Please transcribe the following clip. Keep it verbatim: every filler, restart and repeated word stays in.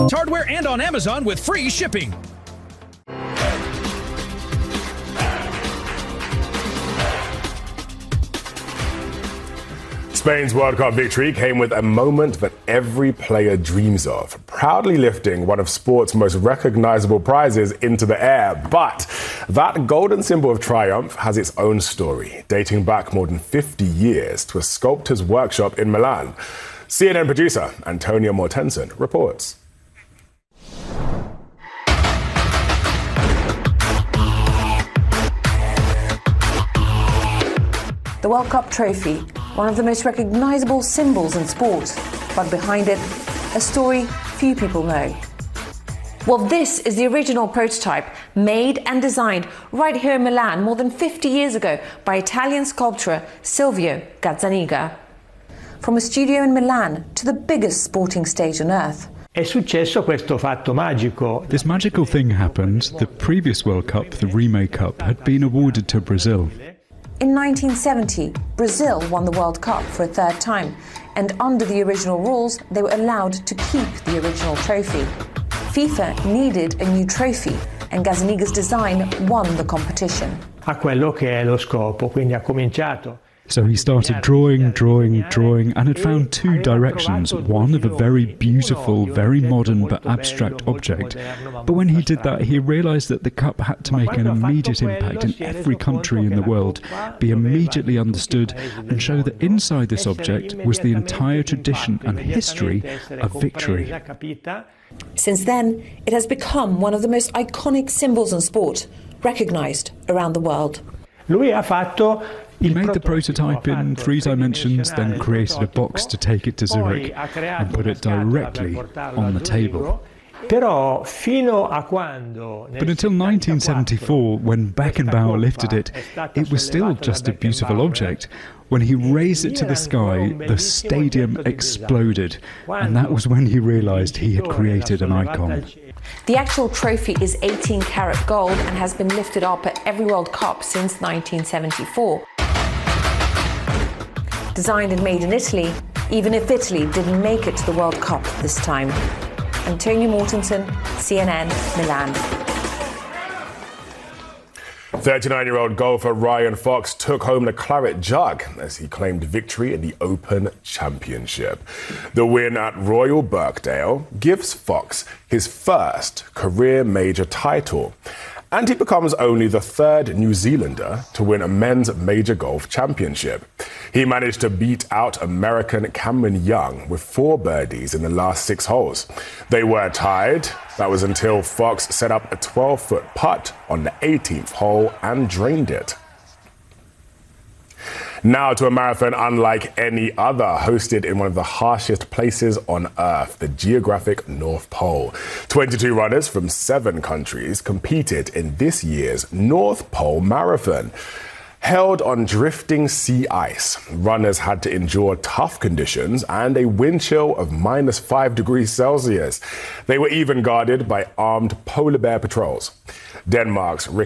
hardware and on Amazon with free shipping. Spain's World Cup victory came with a moment that every player dreams of, proudly lifting one of sport's most recognizable prizes into the air. But that golden symbol of triumph has its own story, dating back more than fifty years to a sculptor's workshop in Milan. C N N producer Antonia Mortensen reports. The World Cup trophy, one of the most recognizable symbols in sport, but behind it, a story few people know. Well, this is the original prototype, made and designed right here in Milan more than fifty years ago by Italian sculptor Silvio Gazzaniga. From a studio in Milan to the biggest sporting stage on earth. This magical thing happened. The previous World Cup, the Rimet Cup, had been awarded to Brazil. In nineteen seventy, Brazil won the World Cup for a third time, and under the original rules, they were allowed to keep the original trophy. FIFA needed a new trophy, and Gazzaniga's design won the competition. A quello che è lo scopo, quindi ha cominciato. So he started drawing, drawing, drawing, and had found two directions, one of a very beautiful, very modern but abstract object. But when he did that, he realised that the cup had to make an immediate impact in every country in the world, be immediately understood, and show that inside this object was the entire tradition and history of victory. Since then, it has become one of the most iconic symbols in sport, recognised around the world. Lui ha fatto He made the prototype in three dimensions, then created a box to take it to Zurich and put it directly on the table. But until nineteen seventy-four, when Beckenbauer lifted it, it was still just a beautiful object. When he raised it to the sky, the stadium exploded, and that was when he realised he had created an icon. The actual trophy is eighteen karat gold and has been lifted up at every World Cup since nineteen seventy-four. Designed and made in Italy, even if Italy didn't make it to the World Cup this time. Antonia Mortensen, C N N, Milan. thirty-nine-year-old golfer Ryan Fox took home the claret jug as he claimed victory in the Open Championship. The win at Royal Birkdale gives Fox his first career major title, and he becomes only the third New Zealander to win a men's major golf championship. He managed to beat out American Cameron Young with four birdies in the last six holes. They were tied. That was until Fox set up a twelve-foot putt on the eighteenth hole and drained it. Now to a marathon unlike any other, hosted in one of the harshest places on Earth, the geographic North Pole. twenty-two runners from seven countries competed in this year's North Pole Marathon. Held on drifting sea ice, runners had to endure tough conditions and a wind chill of minus five degrees Celsius. They were even guarded by armed polar bear patrols. Denmark's Rick